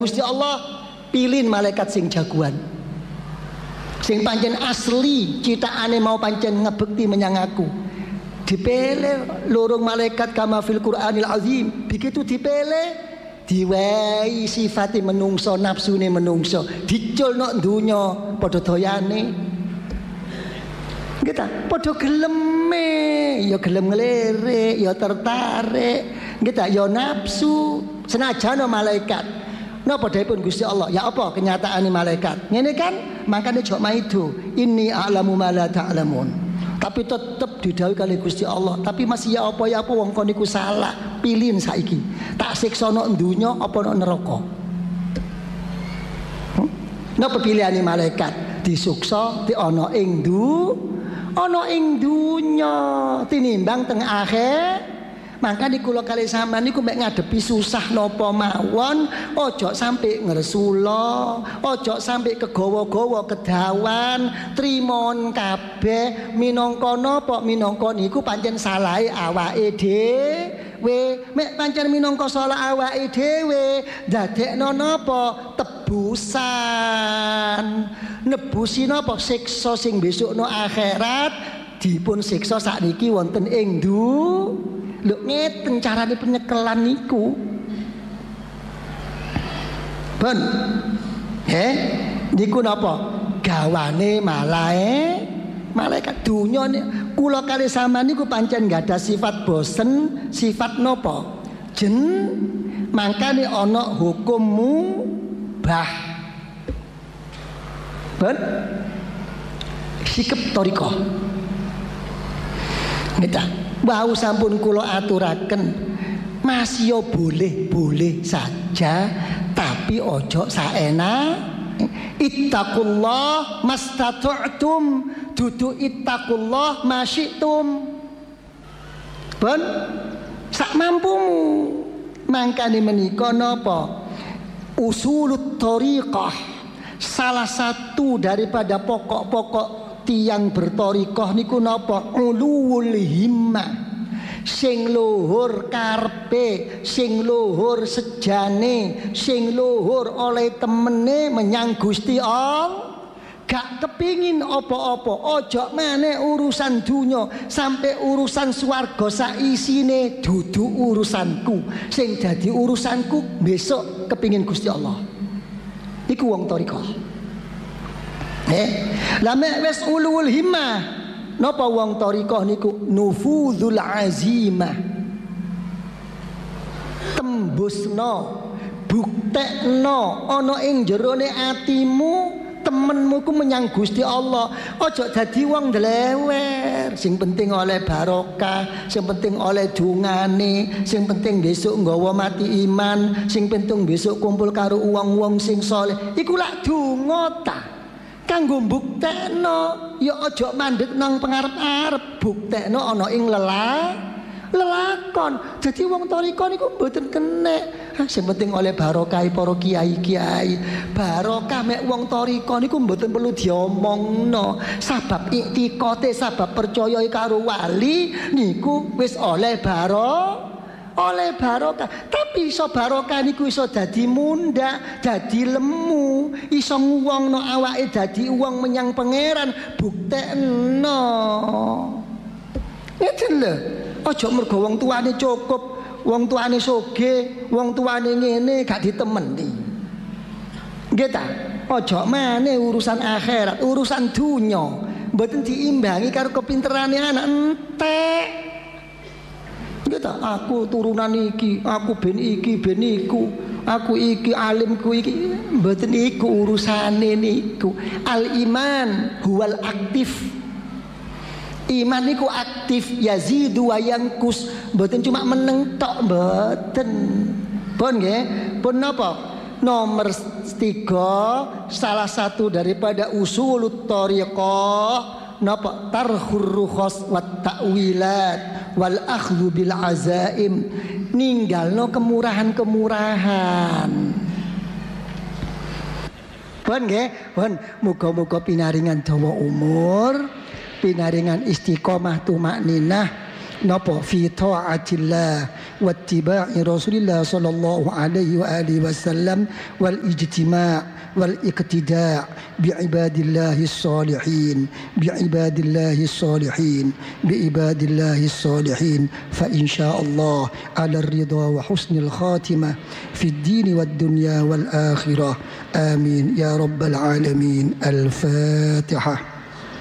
Gusti Allah pilih malaikat sing jagoan, sing pancen asli citaane mau pancen ngebekti menyang aku. Dipilih lorong malaikat kama fil Qur'anil Azim. Begitu dipilih diwehi sifate menungso, nafsune menungso, diculno donya padha doyane. Kita padha geleme, ya gelem ngelirik, ya tertarik, kita ya nafsu. Senajan malaikat napa dipun Gusti Allah? Ya apa kenyataane malaikat? Ngene kan, makane jok maido, inni a'lamu ma la ta'lamun. Tapi tetep didhawuhi kali Gusti Allah, tapi masih ya apa wong kon niku salah, pilih saiki. Tak siksa nang donya apa nang neraka? Napa pilihane malaikat? Disuksa di ana ing dunya tinimbang teng akhir. Maka di kula kali sampean niku mek ngadepi susah napa mawon, ojo sampai ngresula, ojo sampai kegawa-gawa kedawan, trimon kabeh minangka napa? Minangka niku pancen salahe awake dhewe. Mek pancen minangka salah awake dhewe, dadekno napa? Tebusan. Nebusi napa? Siksa sing besok no akhirat dipun siksa sakniki wonten ing lho ngeten carane penyekelan niku. Ben. Niku napa? Gawane malaikat dunya kula kali sampean niku pancen gadah sifat bosen, sifat napa? Mangkane ana hukum mubah. Ben. Sikep thariqah. Ngeta. Wau sampun kula aturaken, masih yo boleh saja, tapi ojo saenak. Ittaqullah mastata'tum, dudu ittaqullah masyitum. Ben sak mampumu. Mangkane menika napa? Usulut thariqah, salah satu daripada pokok-pokok tiang bertorikoh niku napa? Uluwul himmah, sing luhur karpe, sing luhur sejane, sing luhur oleh temene menyang Gusti Allah. Gak kepingin apa-apa, ojo maneh urusan dunya, sampai urusan swarga sak isine dudu urusanku. Sing dadi urusanku besok kepingin Gusti Allah. Iku wong torikoh. Lah mek wis ulul himmah napa wong thariqah niku? Nufuzul azimah, tembusno, buktekno ana ing jerone atimu temenmu ku menyang Gusti Allah. Ojo dadi wong ndlewer, sing penting oleh barokah, sing penting oleh dungane, sing penting besok nggawa mati iman, sing penting besok kumpul karo wong-wong sing saleh. Iku lak donga ta kanggo mbuktekno, ya aja mandek nang pengarep-arep, buktekno ana ing lelakon. Jadi wong thariqah niku mboten kenek. Sing penting oleh barokah para kiai-kiai. Barokah mek wong thariqah niku mboten perlu diomongno. Sabab iktikate, sabab percaya karo wali niku wis oleh barokah. Tapi iso barokah niku iso dadi munda, dadi lemu, iso nguwongno awake dadi wong menyang pangeran. Buktekno ngeten lho. Aja mergo wong tuane cukup, wong tuane sugih, wong tuane ngene gak ditemeni. Nggih ta? Aja maneh urusan akhirat, urusan dunya mboten diimbangi karo kepinterane anak entek. Kita, aku turunan iki, aku ben iki, ben iku, aku iki alimku iki, mboten iku urusane niku. Al iman huwal aktif. Iman niku aktif, yazidu wa yankus, mboten cuma meneng tok, mboten. Pun nggih, pun napa? Nomor 3, salah satu daripada usulut thariqah napa? Tarhur rukhas wat ta'wilat wal akhdhu bil azaim, ninggalno kemurahan-kemurahan. Pun nggih, pun muga-muga pinaringan dawa umur, pinaringan istiqomah tumakninah napa fi taatillah واتباع رسول الله صلى الله عليه وآله وسلم والاجتماع والاقتداء بعباد الله الصالحين بعباد الله الصالحين بعباد الله الصالحين فإن شاء الله على الرضا وحسن الخاتمة في الدين والدنيا والآخرة آمين يا رب العالمين. الفاتحة.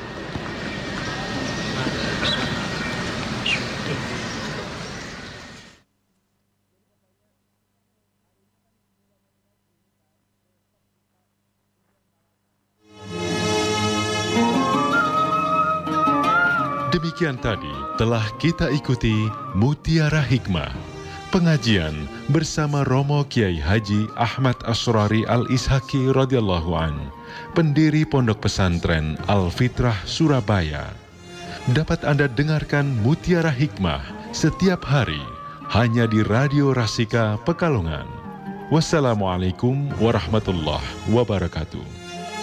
Demikian tadi telah kita ikuti Mutiara Hikmah, pengajian bersama Romo Kiai Haji Ahmad Asrari Al-Ishaki radhiyallahu an, pendiri Pondok Pesantren Al-Fitrah Surabaya. Dapat Anda dengarkan Mutiara Hikmah setiap hari hanya di Radio Rasika Pekalongan. Wassalamualaikum warahmatullahi wabarakatuh.